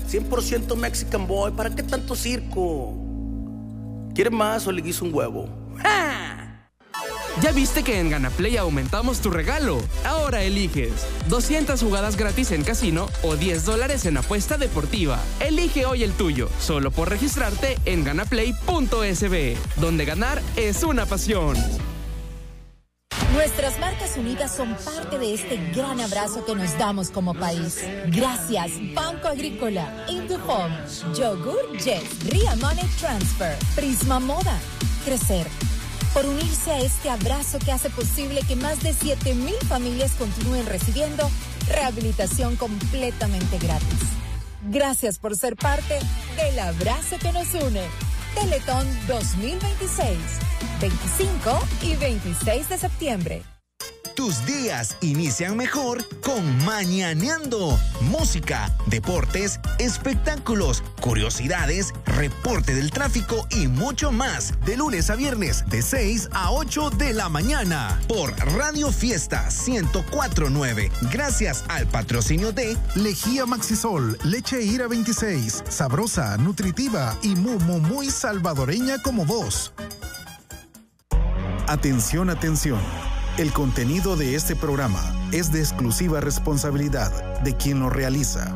100% Mexican boy, ¿para qué tanto circo? ¿Quieres más o le guiso un huevo? ¡Ja! ¿Ya viste que en Ganaplay aumentamos tu regalo? Ahora eliges 200 jugadas gratis en casino o $10 en apuesta deportiva. Elige hoy el tuyo, solo por registrarte en ganaplay.sb, donde ganar es una pasión. Nuestras marcas unidas son parte de este gran abrazo que nos damos como país. Gracias, Banco Agrícola, Indufom, Yogur Jet, Ria Money Transfer, Prisma Moda, Crecer, por unirse a este abrazo que hace posible que más de 7,000 familias continúen recibiendo rehabilitación completamente gratis. Gracias por ser parte del abrazo que nos une. Teletón 2026, 25 y 26 de septiembre. Tus días inician mejor con Mañaneando. Música, deportes, espectáculos, curiosidades, reporte del tráfico y mucho más. De lunes a viernes, de 6 a 8 de la mañana. Por Radio Fiesta 104.9. Gracias al patrocinio de Lejía Maxisol, leche Ira 26. Sabrosa, nutritiva y muy salvadoreña como vos. Atención, atención. El contenido de este programa es de exclusiva responsabilidad de quien lo realiza.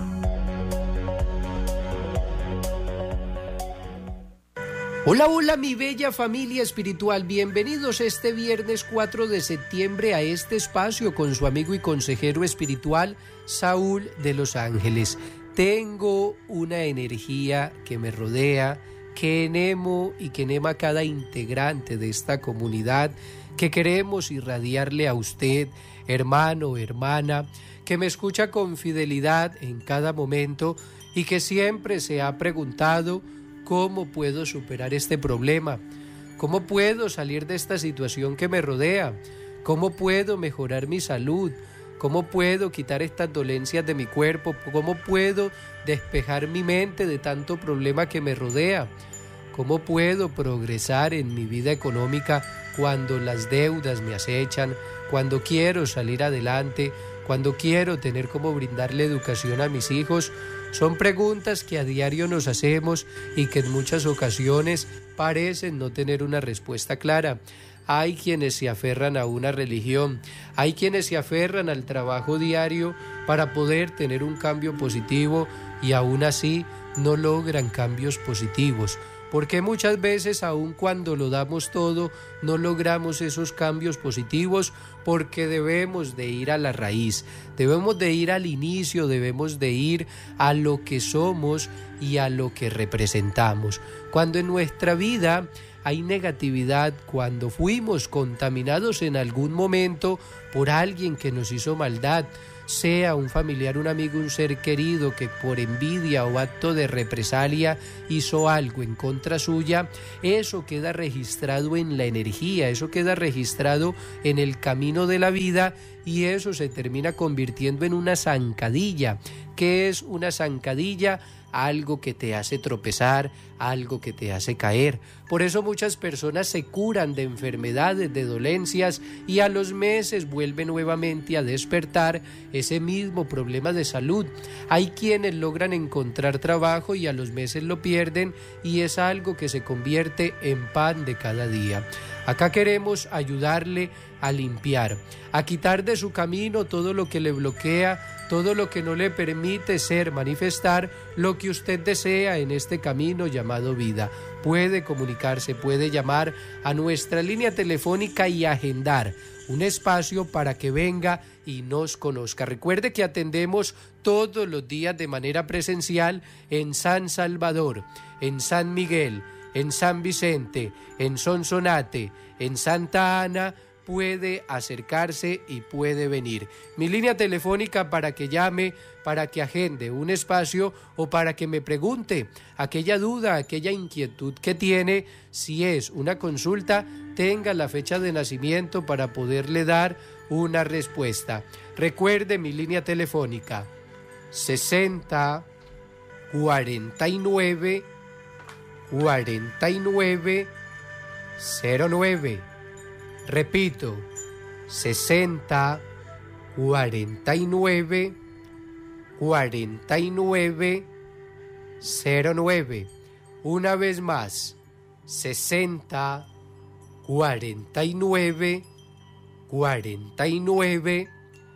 Hola, hola mi bella familia espiritual, bienvenidos este viernes 4 de septiembre a este espacio con su amigo y consejero espiritual Saúl de Los Ángeles. Tengo una energía que me rodea, que enemo y que enema a cada integrante de esta comunidad, que queremos irradiarle a usted, hermano, hermana, que me escucha con fidelidad en cada momento y que siempre se ha preguntado ¿cómo puedo superar este problema? ¿Cómo puedo salir de esta situación que me rodea? ¿Cómo puedo mejorar mi salud? ¿Cómo puedo quitar estas dolencias de mi cuerpo? ¿Cómo puedo despejar mi mente de tanto problema que me rodea? ¿Cómo puedo progresar en mi vida económica cuando las deudas me acechan, cuando quiero salir adelante, cuando quiero tener cómo brindarle educación a mis hijos? Son preguntas que a diario nos hacemos y que en muchas ocasiones parecen no tener una respuesta clara. Hay quienes se aferran a una religión, hay quienes se aferran al trabajo diario para poder tener un cambio positivo y aún así no logran cambios positivos. Porque muchas veces, aun cuando lo damos todo, no logramos esos cambios positivos porque debemos de ir a la raíz, debemos de ir al inicio, debemos de ir a lo que somos y a lo que representamos. Cuando en nuestra vida hay negatividad, cuando fuimos contaminados en algún momento por alguien que nos hizo maldad, sea un familiar, un amigo, un ser querido que por envidia o acto de represalia hizo algo en contra suya, eso queda registrado en la energía, eso queda registrado en el camino de la vida y eso se termina convirtiendo en una zancadilla. ¿Qué es una zancadilla? Algo que te hace tropezar, algo que te hace caer. Por eso muchas personas se curan de enfermedades, de dolencias y a los meses vuelven nuevamente a despertar ese mismo problema de salud. Hay quienes logran encontrar trabajo y a los meses lo pierden y es algo que se convierte en pan de cada día. Acá queremos ayudarle a limpiar, a quitar de su camino todo lo que le bloquea, todo lo que no le permite ser, manifestar lo que usted desea en este camino llamado vida. Puede comunicarse, puede llamar a nuestra línea telefónica y agendar un espacio para que venga y nos conozca. Recuerde que atendemos todos los días de manera presencial en San Salvador, en San Miguel, en San Vicente, en Sonsonate, en Santa Ana. Puede acercarse y puede venir. Mi línea telefónica para que llame, para que agende un espacio o para que me pregunte aquella duda, aquella inquietud que tiene. Si es una consulta, tenga la fecha de nacimiento para poderle dar una respuesta. Recuerde mi línea telefónica 60 49 49 09. Repito, 60 49 49 09. Una vez más, 60 49 49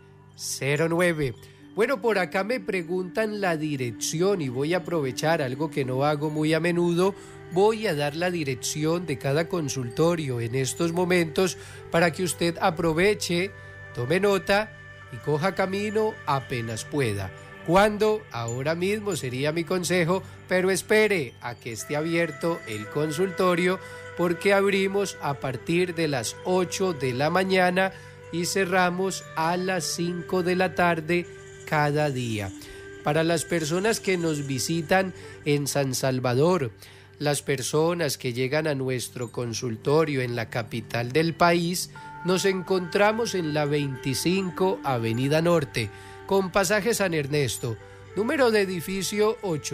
09. Bueno, por acá me preguntan la dirección y voy a aprovechar algo que no hago muy a menudo. Voy a dar la dirección de cada consultorio en estos momentos para que usted aproveche, tome nota y coja camino apenas pueda. ¿Cuándo? Ahora mismo sería mi consejo, pero espere a que esté abierto el consultorio porque abrimos a partir de las 8 de la mañana y cerramos a las 5 de la tarde cada día. Para las personas que nos visitan en San Salvador, las personas que llegan a nuestro consultorio en la capital del país, nos encontramos en la 25 Avenida Norte, con pasaje San Ernesto, número de edificio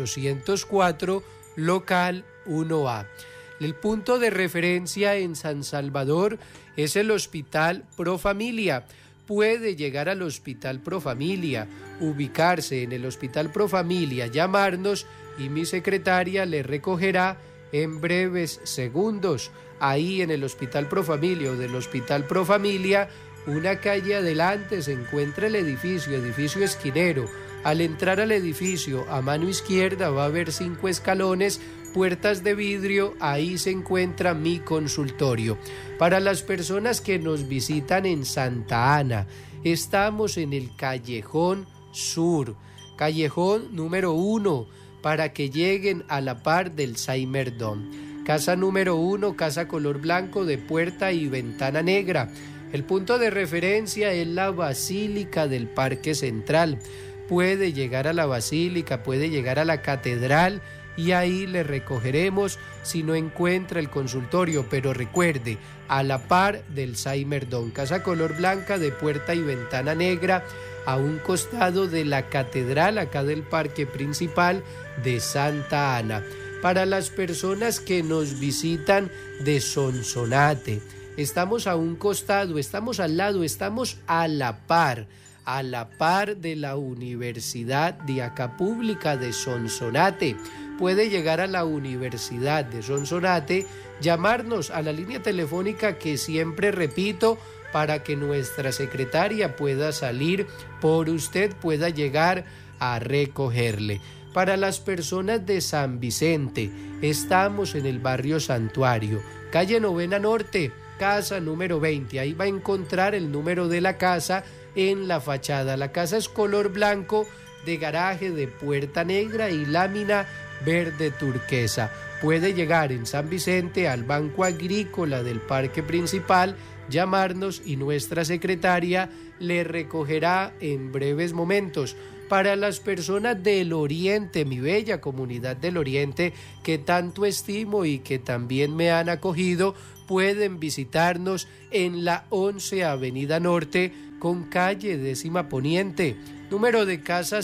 804, local 1A. El punto de referencia en San Salvador es el Hospital Profamilia. Puede llegar al Hospital Profamilia, ubicarse en el Hospital Profamilia, llamarnos y mi secretaria le recogerá en breves segundos. Ahí en el Hospital Profamilia o del Hospital Profamilia, una calle adelante se encuentra el edificio esquinero. Al entrar al edificio, a mano izquierda va a haber 5 escalones, puertas de vidrio, ahí se encuenra mi consultorio. Para las personas que nos visitan en Santa Ana, estamos en el Callejón Sur, callejón número 1, para que lleguen a la par del Saimerdón. Casa número 1, casa color blanco de puerta y ventana negra. El punto de referencia es la Basílica del Parque Central. Puede llegar a la Basílica, puede llegar a la Catedral y ahí le recogeremos si no encuentra el consultorio, pero recuerde, a la par del Saimerdón, casa color blanca de puerta y ventana negra, a un costado de la Catedral, acá del Parque Principal de Santa Ana. Para las personas que nos visitan de Sonsonate, estamos a un costado, estamos al lado, estamos a la par de la Universidad de Acá Pública de Sonsonate. Puede llegar a la Universidad de Sonsonate, llamarnos a la línea telefónica que siempre repito para que nuestra secretaria pueda salir por usted, pueda llegar a recogerle. Para las personas de San Vicente, estamos en el barrio Santuario, calle Novena Norte, casa número 20. Ahí va a encontrar el número de la casa en la fachada. La casa es color blanco, de garaje de puerta negra y lámina verde turquesa. Puede llegar en San Vicente al Banco Agrícola del Parque Principal, llamarnos y nuestra secretaria le recogerá en breves momentos. Para las personas del Oriente, mi bella comunidad del Oriente, que tanto estimo y que también me han acogido, pueden visitarnos en la 11 Avenida Norte con calle 10ª Poniente, número de casa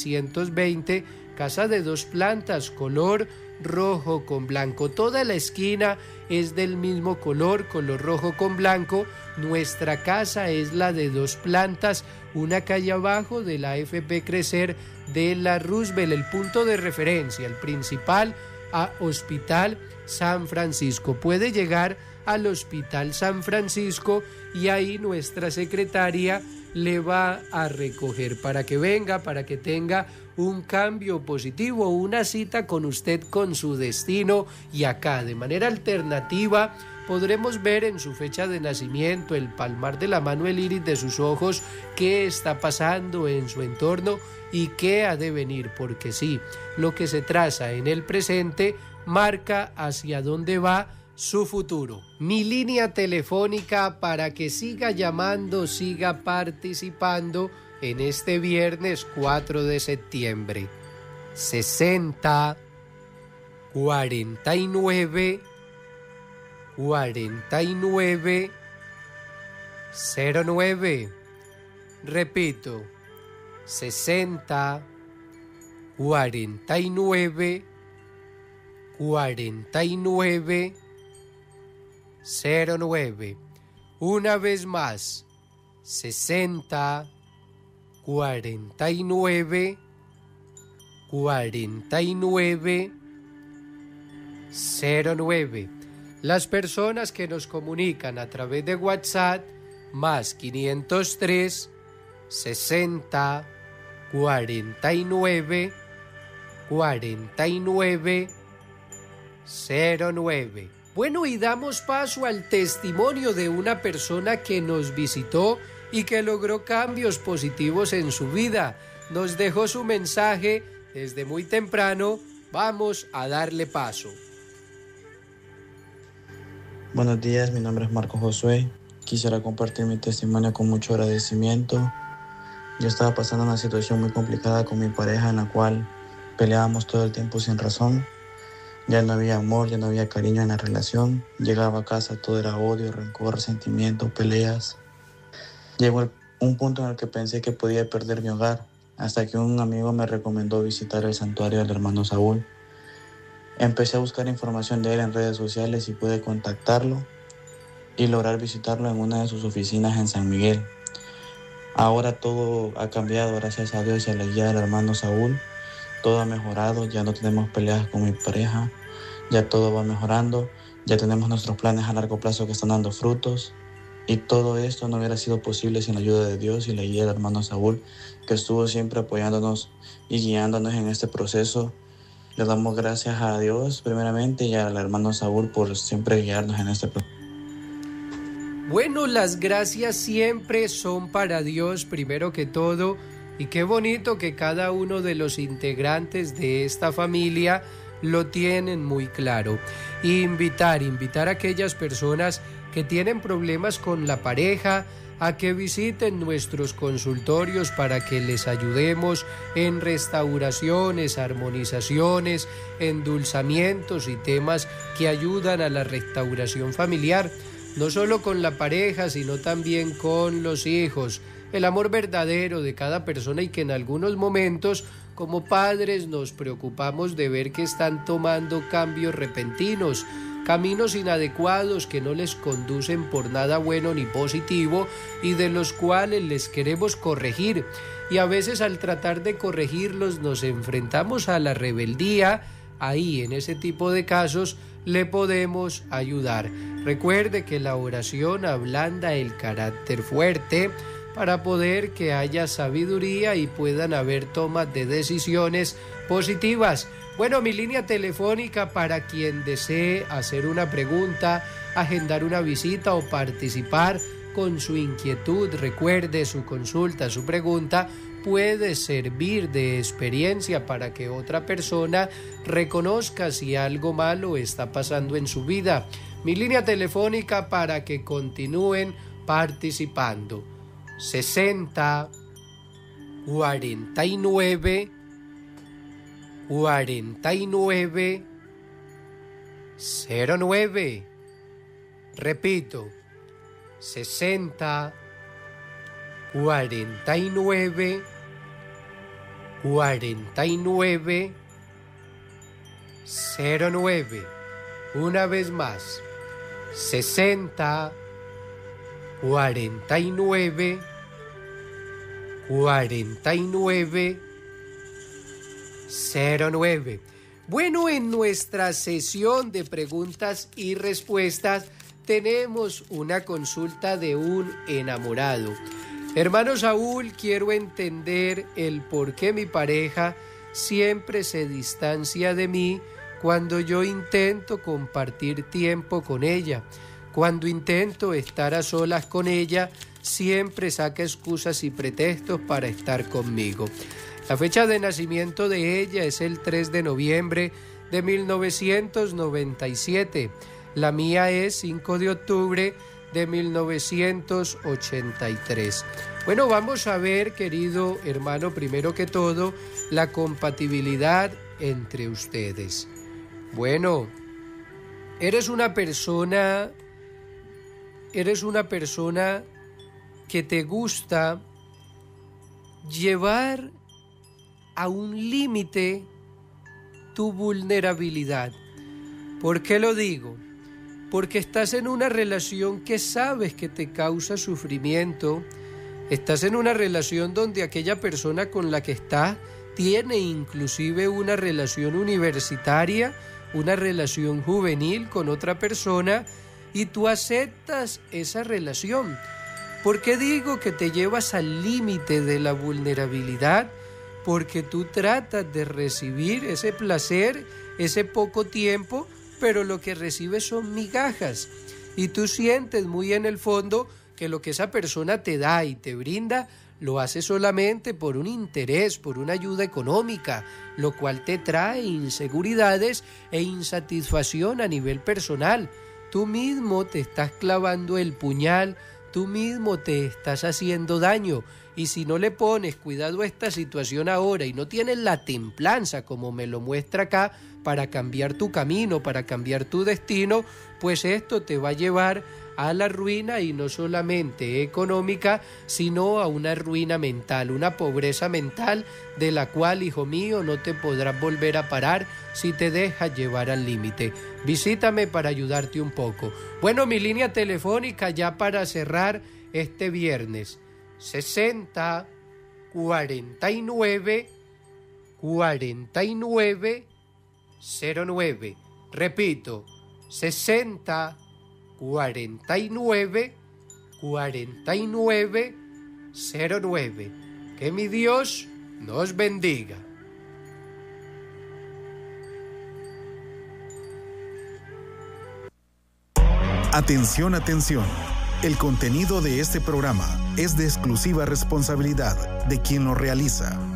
620, casa de 2 plantas, color rojo con blanco. Toda la esquina es del mismo color rojo con blanco. Nuestra casa es la de 2 plantas, una calle abajo de la AFP Crecer de la Roosevelt. El punto de referencia, el principal, a Hospital San Francisco. Puede llegar al Hospital San Francisco y ahí nuestra secretaria le va a recoger para que venga, para que tenga un cambio positivo, una cita con usted, con su destino. Y acá de manera alternativa podremos ver en su fecha de nacimiento, el palmar de la mano, el iris de sus ojos, qué está pasando en su entorno y qué ha de venir, porque sí, lo que se traza en el presente marca hacia dónde va su futuro. Mi línea telefónica para que siga llamando, siga participando en este viernes 4 de septiembre. 60 49 49 09. Repito, 60 49 49 09. Una vez más, 60 49 4909. Las personas que nos comunican a través de WhatsApp, más 503 60 49 49 09. Bueno, y damos paso al testimonio de una persona que nos visitó y que logró cambios positivos en su vida. Nos dejó su mensaje desde muy temprano. Vamos a darle paso. Buenos días, mi nombre es Marco Josué. Quisiera compartir mi testimonio con mucho agradecimiento. Yo estaba pasando una situación muy complicada con mi pareja en la cual peleábamos todo el tiempo sin razón. Ya no había amor, ya no había cariño en la relación. Llegaba a casa, todo era odio, rencor, resentimiento, peleas. Llegó un punto en el que pensé que podía perder mi hogar, hasta que un amigo me recomendó visitar el santuario del hermano Saúl. Empecé a buscar información de él en redes sociales y pude contactarlo y lograr visitarlo en una de sus oficinas en San Miguel. Ahora todo ha cambiado, gracias a Dios y a la guía del hermano Saúl. Todo ha mejorado, ya no tenemos peleas con mi pareja, ya todo va mejorando, ya tenemos nuestros planes a largo plazo que están dando frutos. Y todo esto no hubiera sido posible sin la ayuda de Dios y la guía del hermano Saúl, que estuvo siempre apoyándonos y guiándonos en este proceso. Le damos gracias a Dios primeramente y al hermano Saúl por siempre guiarnos en este proceso. Bueno, las gracias siempre son para Dios primero que todo, y qué bonito que cada uno de los integrantes de esta familia lo tienen muy claro. Y invitar a aquellas personas que tienen problemas con la pareja a que visiten nuestros consultorios para que les ayudemos en restauraciones, armonizaciones, endulzamientos y temas que ayudan a la restauración familiar, no solo con la pareja, sino también con los hijos. El amor verdadero de cada persona, y que en algunos momentos como padres nos preocupamos de ver que están tomando cambios repentinos, caminos inadecuados que no les conducen por nada bueno ni positivo y de los cuales les queremos corregir. Y a veces al tratar de corregirlos nos enfrentamos a la rebeldía. Ahí, en ese tipo de casos, le podemos ayudar. Recuerde que la oración ablanda el carácter fuerte para poder que haya sabiduría y puedan haber tomas de decisiones positivas. Bueno, mi línea telefónica para quien desee hacer una pregunta, agendar una visita o participar con su inquietud. Recuerde, su consulta, su pregunta puede servir de experiencia para que otra persona reconozca si algo malo está pasando en su vida. Mi línea telefónica para que continúen participando: 60 49 49 09. Repito, 60 49 49 09. Una vez más, 60 49 49 09. Bueno, en nuestra sesión de preguntas y respuestas tenemos una consulta de un enamorado. Hermano Saúl, quiero entender el por qué mi pareja siempre se distancia de mí cuando yo intento compartir tiempo con ella. Cuando intento estar a solas con ella, siempre saca excusas y pretextos para estar conmigo. La fecha de nacimiento de ella es el 3 de noviembre de 1997. La mía es 5 de octubre de 1983. Bueno, vamos a ver, querido hermano, primero que todo, la compatibilidad entre ustedes. Bueno, eres una persona que te gusta llevar a un límite tu vulnerabilidad. ¿Por qué lo digo? Porque estás en una relación que sabes que te causa sufrimiento. Estás en una relación donde aquella persona con la que estás tiene inclusive una relación universitaria, una relación juvenil con otra persona y tú aceptas esa relación. ¿Por qué digo que te llevas al límite de la vulnerabilidad? Porque tú tratas de recibir ese placer, ese poco tiempo, pero lo que recibes son migajas. Y tú sientes muy en el fondo que lo que esa persona te da y te brinda lo hace solamente por un interés, por una ayuda económica, lo cual te trae inseguridades e insatisfacción a nivel personal. Tú mismo te estás clavando el puñal, tú mismo te estás haciendo daño. Y si no le pones cuidado a esta situación ahora y no tienes la templanza, como me lo muestra acá, para cambiar tu camino, para cambiar tu destino, pues esto te va a llevar a la ruina, y no solamente económica, sino a una ruina mental, una pobreza mental de la cual, hijo mío, no te podrás volver a parar si te dejas llevar al límite. Visítame para ayudarte un poco. Bueno, mi línea telefónica ya para cerrar este viernes, 60 49 49 09. Repito, 60 49 49 09. Que mi Dios nos bendiga. Atención, atención. El contenido de este programa es de exclusiva responsabilidad de quien lo realiza.